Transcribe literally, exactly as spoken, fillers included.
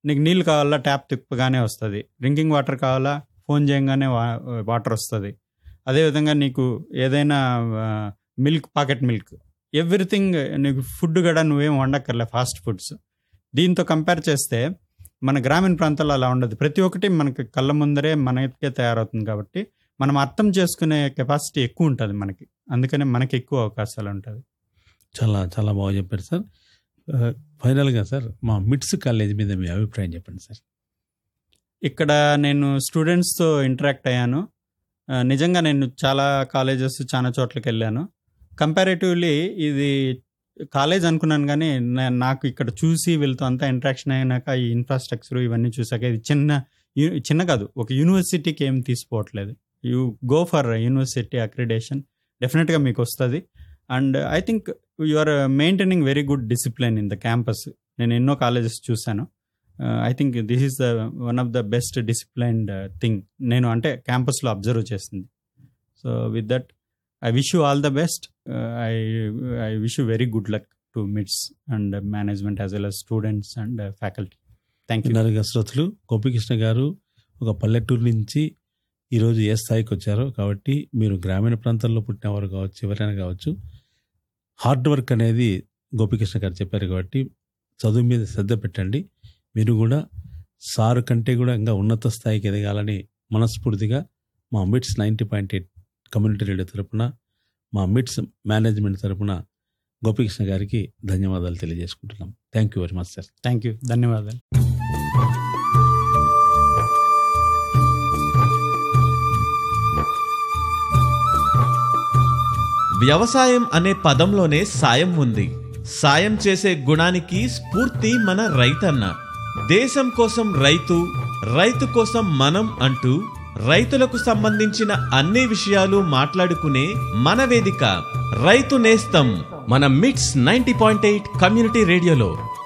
నీకు నీళ్ళు కావాలా ట్యాప్ తిప్పగానే వస్తుంది, డ్రింకింగ్ వాటర్ కావాలా ఫోన్ చేయగానే వా వాటర్ వస్తుంది. అదేవిధంగా నీకు ఏదైనా మిల్క్, పాకెట్ మిల్క్, ఎవ్రీథింగ్, నీకు ఫుడ్ కూడా నువ్వేం వండక్కర్లే, ఫాస్ట్ ఫుడ్స్. దీంతో కంపేర్ చేస్తే మన గ్రామీణ ప్రాంతాల్లో అలా ఉండదు. ప్రతి ఒక్కటి మనకి కళ్ళ ముందరే మనకే తయారవుతుంది కాబట్టి మనం అర్థం చేసుకునే కెపాసిటీ ఎక్కువ ఉంటుంది మనకి, అందుకనే మనకి ఎక్కువ అవకాశాలు ఉంటుంది. చాలా చాలా బాగా చెప్పారు సార్. ఫైనల్గా సార్, మా మిట్స్ కాలేజ్ మీద మీ అభిప్రాయం చెప్పండి సార్. ఇక్కడ నేను స్టూడెంట్స్తో ఇంటరాక్ట్ అయ్యాను. నిజంగా నేను చాలా కాలేజెస్, చాలా చోట్లకి వెళ్ళాను. కంపారేటివ్లీ ఇది కాలేజ్ అనుకున్నాను, కానీ నాకు ఇక్కడ చూసి వీళ్ళతో అంతా ఇంటరాక్షన్ అయినాక ఈ ఇన్ఫ్రాస్ట్రక్చర్ ఇవన్నీ చూసాక ఇది చిన్న చిన్న కాదు, ఒక యూనివర్సిటీకి ఏం తీసుకోవట్లేదు. You go for university accreditation, డెఫినెట్గా మీకు వస్తుంది. And I think you are maintaining very good discipline in the campus. నేను ఎన్నో కాలేజెస్ చూశాను. I think this is the one of the best disciplined thing నేను అంటే క్యాంపస్లో అబ్జర్వ్ చేసింది. So with that I wish you all the best. Uh, I I wish you very good luck to M I T S and uh, management as well as students and uh, faculty. Thank you. నలుగురు శ్రోతలు, గోపికృష్ణ గారు ఒక పల్లెటూరు నుంచి ఈరోజు ఏ స్థాయికి వచ్చారో, కాబట్టి మీరు గ్రామీణ ప్రాంతాల్లో పుట్టినవారు కావచ్చు, ఎవరైనా కావచ్చు, హార్డ్ వర్క్ అనేది గోపికృష్ణ గారు చెప్పారు. కాబట్టి చదువు మీద శ్రద్ధ పెట్టండి. మీరు కూడా సారు కంటే కూడా ఇంకా ఉన్నత స్థాయికి ఎదగాలని మనస్ఫూర్తిగా మా M I T S ninety point eight community radio తరపున, మా M I T S management తరపున గోపికృష్ణ గారికి ధన్యవాదాలు తెలియజేసుకుంటున్నాం. Thank you very much sir. Thank you, ధన్యవాదాలు. వ్యవసాయం అనే పదంలోనే సాయం ఉంది. సాయం చేసే గుణానికి స్ఫూర్తి మన రైతన్న. దేశం కోసం రైతు, రైతు కోసం మనం అంటూ రైతులకు సంబంధించిన అన్ని విషయాలు మాట్లాడుకునే మన వేదిక రైతు నేస్తం మన మిట్స్ నైంటీ పాయింట్ ఎయిట్ కమ్యూనిటీ రేడియోలో.